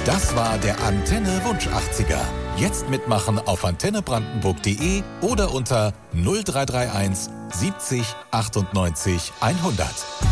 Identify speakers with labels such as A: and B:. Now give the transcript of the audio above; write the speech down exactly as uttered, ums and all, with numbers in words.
A: Das war der Antenne Wunsch achtziger. Jetzt mitmachen auf antenne brandenburg punkt de oder unter null drei drei eins siebzig achtundneunzig hundert.